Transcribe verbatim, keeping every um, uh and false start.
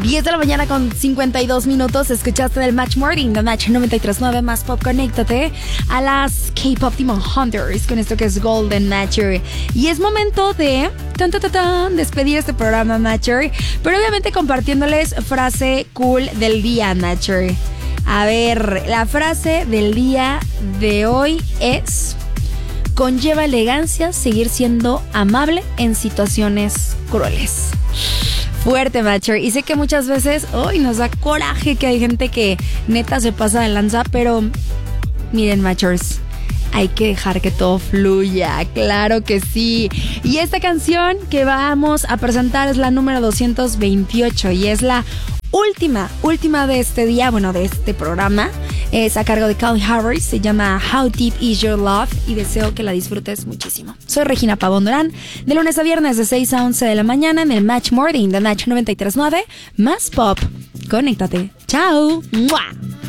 diez de la mañana con cincuenta y dos minutos. Escuchaste del Match Morning, The Match noventa y tres punto nueve más pop. Conéctate a las K-Pop Demon Hunters con esto que es Golden Matcher. Y es momento de tan, tan, tan, tan, despedir este programa, Matcher. Pero obviamente compartiéndoles frase cool del día, Matcher. A ver, la frase del día de hoy es: conlleva elegancia seguir siendo amable en situaciones crueles. Fuerte, Matcher. Y sé que muchas veces hoy nos da coraje que hay gente que neta se pasa de lanza, pero miren, Matchers, hay que dejar que todo fluya, claro que sí. Y esta canción que vamos a presentar es la número doscientos veintiocho y es la última, última de este día, bueno, de este programa. Es a cargo de Calvin Harris, se llama How Deep Is Your Love y deseo que la disfrutes muchísimo. Soy Regina Pavón Durán, de lunes a viernes de seis a once de la mañana en el Match Morning, The Match noventa y tres punto nueve más pop. Conéctate. ¡Chao! ¡Mua!